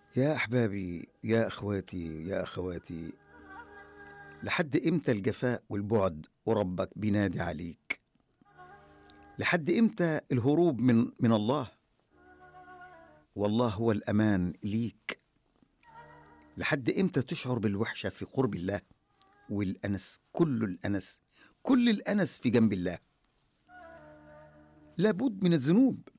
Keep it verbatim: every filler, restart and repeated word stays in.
يا أحبابي، يا أخواتي، يا أخواتي، لحد إمتى الجفاء والبعد وربك بينادي عليك؟ لحد إمتى الهروب من من الله والله هو الأمان ليك؟ لحد إمتى تشعر بالوحشة في قرب الله والأنس، كل الأنس كل الأنس في جنب الله؟ لابد من الذنوب